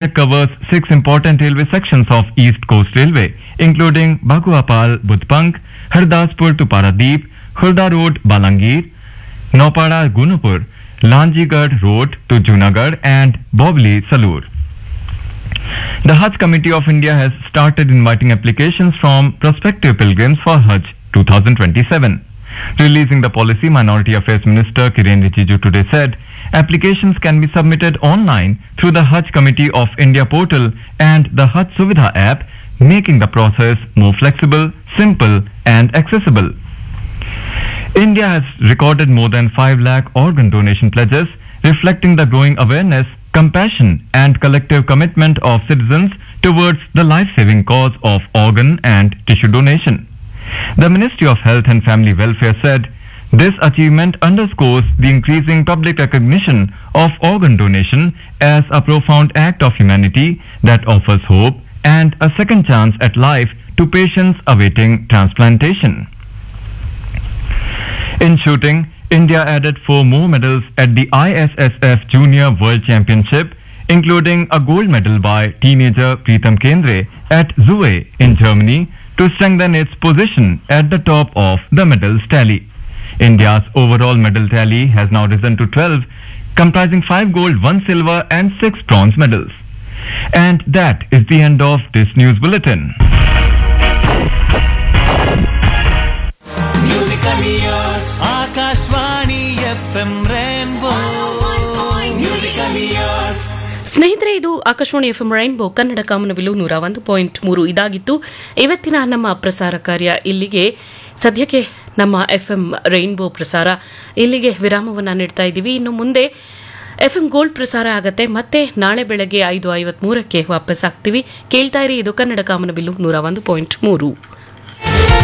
project covers 6 important railway sections of East Coast Railway, including Baguapal, Budpang, Hardaspur to Paradeep, Khurda Road, Balangir, Nopada, Gunupur, Lanjigad Road to Junagadh and Bobli, Salur. The Hajj Committee of India has started inviting applications from prospective pilgrims for Hajj 2027. Releasing the policy, Minority Affairs Minister Kiren Rijiju today said applications can be submitted online through the Hajj Committee of India portal and the Hajj Suvidha app, making the process more flexible, simple and accessible. India has recorded more than 5 lakh organ donation pledges, reflecting the growing awareness, compassion and collective commitment of citizens towards the life-saving cause of organ and tissue donation. The Ministry of Health and Family Welfare said this achievement underscores the increasing public recognition of organ donation as a profound act of humanity that offers hope and a second chance at life to patients awaiting transplantation. In shooting, India added 4 more medals at the ISSF Junior World Championship, including a gold medal by teenager Pritam Kendre at Zue in Germany to strengthen its position at the top of the medals tally. India's overall medal tally has now risen to 12, comprising 5 gold, 1 silver and 6 bronze medals. And that is the end of this news bulletin. Musically yours, Akashvani FM Rainbow. Musically yours. ಸ್ನೇಹಿತರೆ, ಇದು Akashvani FM rainbow Kannada ಕಾಮನಬಿಲ್ಲು 101.3 ಇದಾಗಿತ್ತು ಇವತ್ತಿನ ನಮ್ಮ ಪ್ರಸಾರ ಕಾರ್ಯ. ಇಲ್ಲಿಗೆ ಸದ್ಯಕ್ಕೆ ನಮ್ಮ ಎಫ್ಎಂ ರೈನ್ಬೋ ಪ್ರಸಾರ ಇಲ್ಲಿಗೆ ವಿರಾಮವನ್ನು ನೀಡ್ತಾ ಇದ್ದೀವಿ. ಇನ್ನು ಮುಂದೆ ಎಫ್ಎಂ ಗೋಲ್ಡ್ ಪ್ರಸಾರ ಆಗತ್ತೆ. ಮತ್ತೆ ನಾಳೆ ಬೆಳಗ್ಗೆ 5:53ಕ್ಕೆ ವಾಪಸ್ ಆಗ್ತೀವಿ. ಕೇಳ್ತಾ ಇರಿ, ಇದು ಕನ್ನಡ ಕಾಮನಬಿಲ್ಲು 101.3.